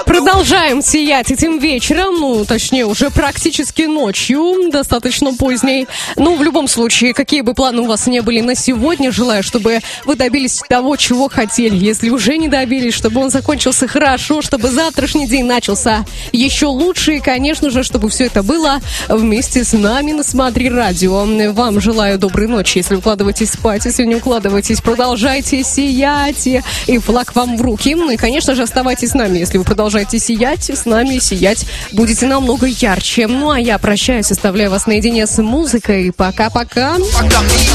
Продолжаем сиять этим вечером, точнее, уже практически ночью, достаточно поздней. В любом случае, какие бы планы у вас не были на сегодня, желаю, чтобы вы добились того, чего хотели. Если уже не добились, чтобы он закончился хорошо, чтобы завтрашний день начался еще лучше. И, конечно же, чтобы все это было вместе с нами на Смотри Радио. Вам желаю доброй ночи. Если укладываетесь спать, если не укладываетесь, продолжайте сиять. И флаг вам в руки. И, конечно же, оставайтесь с нами. Если вы продолжаете сиять, с нами сиять будете намного ярче. А я прощаюсь, оставляю вас наедине с музыкой. Пока-пока.